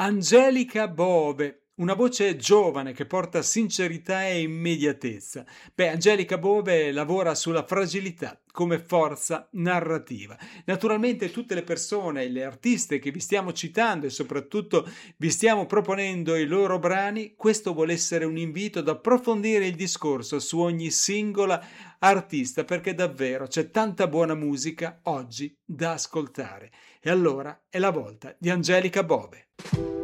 Angelica Bove, una voce giovane che porta sincerità e immediatezza. Angelica Bove lavora sulla fragilità come forza narrativa. Naturalmente tutte le persone, le artiste che vi stiamo citando e soprattutto vi stiamo proponendo i loro brani, questo vuole essere un invito ad approfondire il discorso su ogni singola artista, perché davvero c'è tanta buona musica oggi da ascoltare. E allora è la volta di Angelica Bove.